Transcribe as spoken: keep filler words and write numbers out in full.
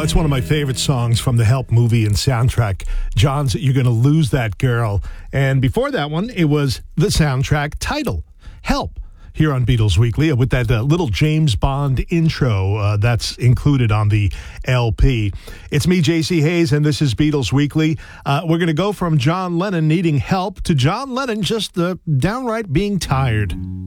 That's one of my favorite songs from the Help movie and soundtrack. John's You're Gonna Lose That Girl. And before that one, it was the soundtrack title, Help, here on Beatles Weekly, with that uh, little James Bond intro uh, that's included on the L P. It's me, J C Hayes, and this is Beatles Weekly. Uh, we're going to go from John Lennon needing help to John Lennon just uh, downright being tired.